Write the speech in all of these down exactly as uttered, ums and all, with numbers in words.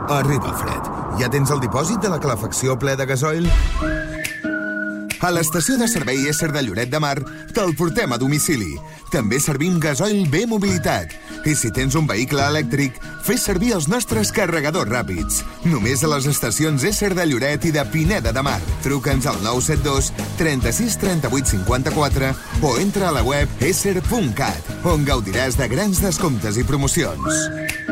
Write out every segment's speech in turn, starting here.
Arriba el fred. Ja tens el dipòsit de la calefacció ple de gasoil? A l'estació de servei Ésser de Lloret de Mar te'l portem a domicili. També servim gasoil B Mobilitat. I si tens un vehicle elèctric, fes servir els nostres carregadors ràpids. Només a les estacions Ésser de Lloret i de Pineda de Mar. Truca'ns al nou set dos trenta-sis trenta-vuit cinquanta-quatre o entra a la web esser punt cat, on gaudiràs de grans descomptes i promocions.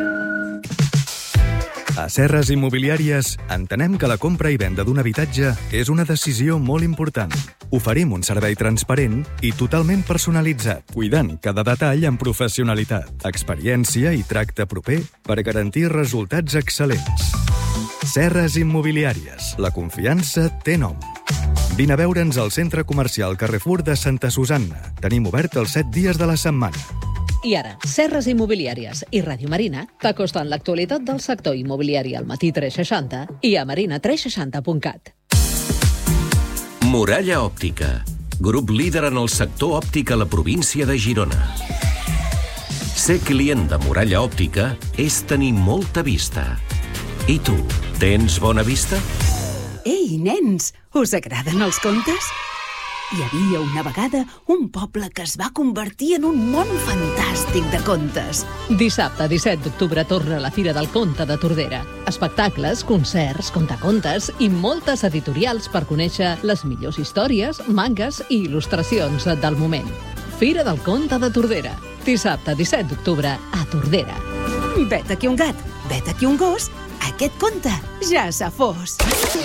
A Serres Immobiliàries entenem que la compra i venda d'un habitatge és una decisió molt important. Oferim un servei transparent i totalment personalitzat, cuidant cada detall amb professionalitat, experiència i tracte proper per garantir resultats excel·lents. Serres Immobiliàries. La confiança té nom. Vine a veure'ns al centre comercial Carrefour de Santa Susanna. Tenim obert els set dies de la setmana. I ara, Serres Immobiliàries i Ràdio Marina t'acosten l'actualitat del sector immobiliari al Matí tres seixanta i a marina tres seixanta punt cat. Muralla Òptica, grup líder en el sector òptic a la província de Girona. Ser client de Muralla Òptica és tenir molta vista. I tu, tens bona vista? Ei, nens, us agraden els contes? Hi havia una vegada un poble que es va convertir en un món fantàstic de contes. Dissabte disset d'octubre torna la Fira del Conte de Tordera. Espectacles, concerts, contacontes i moltes editorials per conèixer les millors històries, mangas i il·lustracions del moment. Fira del Conte de Tordera. Dissabte disset d'octubre a Tordera. Vet aquí un gat, vet aquí un gos, aquest conte ja s'ha fos.